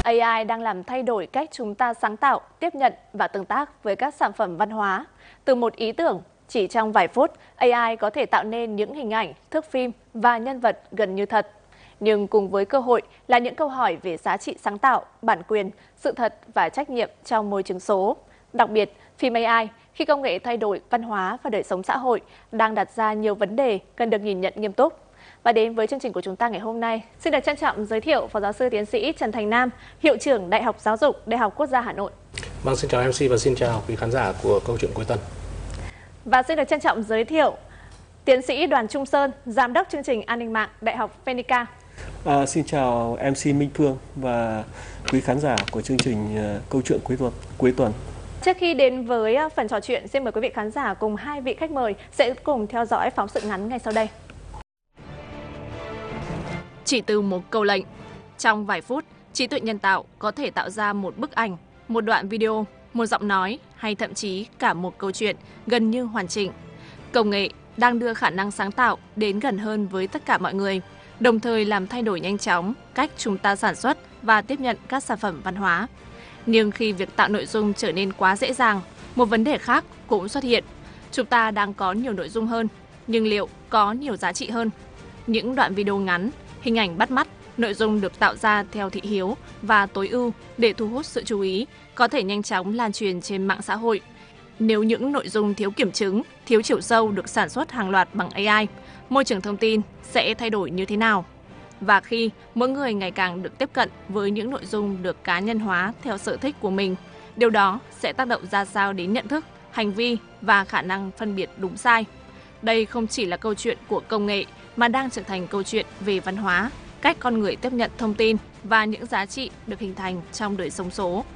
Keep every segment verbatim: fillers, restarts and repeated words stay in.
a i đang làm thay đổi cách chúng ta sáng tạo, tiếp nhận và tương tác với các sản phẩm văn hóa. Từ một ý tưởng, chỉ trong vài phút, a i có thể tạo nên những hình ảnh, thước phim và nhân vật gần như thật. Nhưng cùng với cơ hội là những câu hỏi về giá trị sáng tạo, bản quyền, sự thật và trách nhiệm trong môi trường số. Đặc biệt, phim a i khi công nghệ thay đổi văn hóa và đời sống xã hội đang đặt ra nhiều vấn đề cần được nhìn nhận nghiêm túc. Và đến với chương trình của chúng ta ngày hôm nay, xin được trân trọng giới thiệu Phó Giáo sư Tiến sĩ Trần Thành Nam, Hiệu trưởng Đại học Giáo dục, Đại học Quốc gia Hà Nội. Vâng, xin chào em xê và xin chào quý khán giả của Câu chuyện cuối tuần. Và xin được trân trọng giới thiệu Tiến sĩ Đoàn Trung Sơn, Giám đốc chương trình An ninh mạng, Đại học Phenica. À, xin chào em xê Minh Phương và quý khán giả của chương trình uh, Câu chuyện cuối tuần. Cuối tuần. Trước khi đến với phần trò chuyện, xin mời quý vị khán giả cùng hai vị khách mời sẽ cùng theo dõi phóng sự ngắn ngay sau đây. Chỉ từ một câu lệnh, trong vài phút, trí tuệ nhân tạo có thể tạo ra một bức ảnh, một đoạn video, một giọng nói hay thậm chí cả một câu chuyện gần như hoàn chỉnh. Công nghệ đang đưa khả năng sáng tạo đến gần hơn với tất cả mọi người, đồng thời làm thay đổi nhanh chóng cách chúng ta sản xuất và tiếp nhận các sản phẩm văn hóa. Nhưng khi việc tạo nội dung trở nên quá dễ dàng, một vấn đề khác cũng xuất hiện. Chúng ta đang có nhiều nội dung hơn, nhưng liệu có nhiều giá trị hơn? Những đoạn video ngắn, hình ảnh bắt mắt, nội dung được tạo ra theo thị hiếu và tối ưu để thu hút sự chú ý, có thể nhanh chóng lan truyền trên mạng xã hội. Nếu những nội dung thiếu kiểm chứng, thiếu chiều sâu được sản xuất hàng loạt bằng a i, môi trường thông tin sẽ thay đổi như thế nào? Và khi mỗi người ngày càng được tiếp cận với những nội dung được cá nhân hóa theo sở thích của mình, điều đó sẽ tác động ra sao đến nhận thức, hành vi và khả năng phân biệt đúng sai? Đây không chỉ là câu chuyện của công nghệ mà đang trở thành câu chuyện về văn hóa, cách con người tiếp nhận thông tin và những giá trị được hình thành trong đời sống số.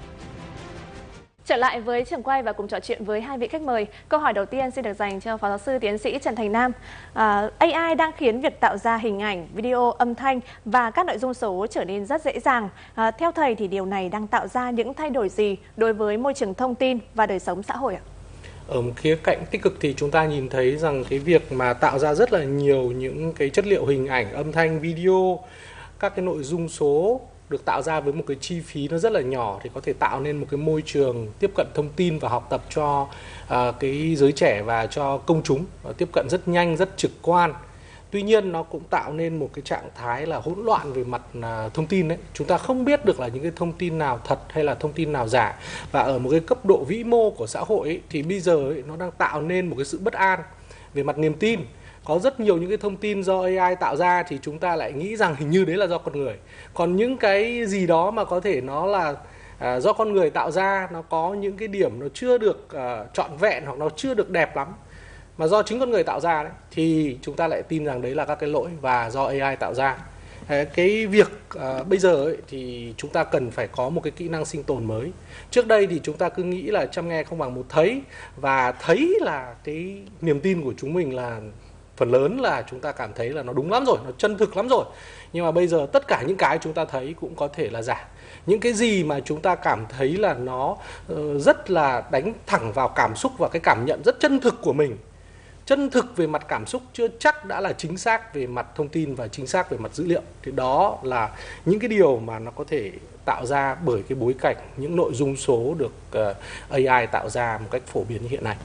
Trở lại với trường quay và cùng trò chuyện với hai vị khách mời. Câu hỏi đầu tiên xin được dành cho Phó Giáo sư Tiến sĩ Trần Thành Nam. À, a i đang khiến việc tạo ra hình ảnh, video, âm thanh và các nội dung số trở nên rất dễ dàng. À, theo thầy thì điều này đang tạo ra những thay đổi gì đối với môi trường thông tin và đời sống xã hội ạ? Ở một khía cạnh tích cực thì chúng ta nhìn thấy rằng cái việc mà tạo ra rất là nhiều những cái chất liệu hình ảnh, âm thanh, video, các cái nội dung số được tạo ra với một cái chi phí nó rất là nhỏ thì có thể tạo nên một cái môi trường tiếp cận thông tin và học tập cho uh, cái giới trẻ và cho công chúng, uh, tiếp cận rất nhanh, rất trực quan. Tuy nhiên nó cũng tạo nên một cái trạng thái là hỗn loạn về mặt uh, thông tin đấy. Chúng ta không biết được là những cái thông tin nào thật hay là thông tin nào giả. Và ở một cái cấp độ vĩ mô của xã hội ấy, thì bây giờ ấy, nó đang tạo nên một cái sự bất an về mặt niềm tin. Có rất nhiều những cái thông tin do a i tạo ra thì chúng ta lại nghĩ rằng hình như đấy là do con người. Còn những cái gì đó mà có thể nó là à, do con người tạo ra, nó có những cái điểm nó chưa được à, trọn vẹn hoặc nó chưa được đẹp lắm, mà do chính con người tạo ra đấy, thì chúng ta lại tin rằng đấy là các cái lỗi và do a i tạo ra. Cái việc à, bây giờ ấy, thì chúng ta cần phải có một cái kỹ năng sinh tồn mới. Trước đây thì chúng ta cứ nghĩ là chăm nghe không bằng một thấy, và thấy là cái niềm tin của chúng mình là phần lớn là chúng ta cảm thấy là nó đúng lắm rồi, nó chân thực lắm rồi. Nhưng mà bây giờ tất cả những cái chúng ta thấy cũng có thể là giả. Những cái gì mà chúng ta cảm thấy là nó uh, rất là đánh thẳng vào cảm xúc và cái cảm nhận rất chân thực của mình, chân thực về mặt cảm xúc chưa chắc đã là chính xác về mặt thông tin và chính xác về mặt dữ liệu. Thì đó là những cái điều mà nó có thể tạo ra bởi cái bối cảnh những nội dung số được uh, a i tạo ra một cách phổ biến như hiện nay.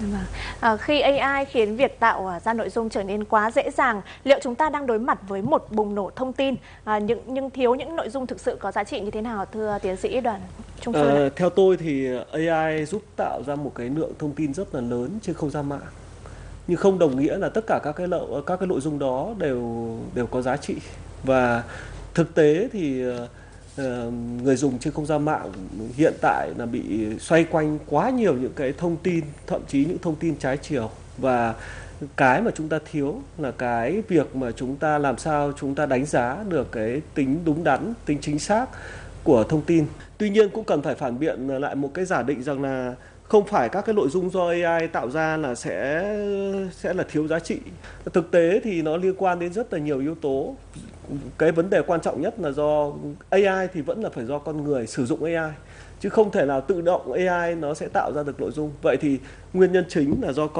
À, khi a i khiến việc tạo ra nội dung trở nên quá dễ dàng, liệu chúng ta đang đối mặt với một bùng nổ thông tin à, nhưng, nhưng thiếu những nội dung thực sự có giá trị như thế nào, thưa Tiến sĩ Đoàn Trung Sơn? À, theo tôi thì a i giúp tạo ra một cái lượng thông tin rất là lớn trên không gian mạng, nhưng không đồng nghĩa là tất cả các cái lộ, các cái nội dung đó đều đều có giá trị. Và thực tế thì Uh, người dùng trên không gian mạng hiện tại là bị xoay quanh quá nhiều những cái thông tin, thậm chí những thông tin trái chiều. Và cái mà chúng ta thiếu là cái việc mà chúng ta làm sao chúng ta đánh giá được cái tính đúng đắn, tính chính xác của thông tin. Tuy nhiên cũng cần phải phản biện lại một cái giả định rằng là không phải các cái nội dung do a i tạo ra là sẽ sẽ là thiếu giá trị. Thực tế thì nó liên quan đến rất là nhiều yếu tố. Cái vấn đề quan trọng nhất là do a i thì vẫn là phải do con người sử dụng a i, chứ không thể nào tự động a i nó sẽ tạo ra được nội dung. Vậy thì nguyên nhân chính là do con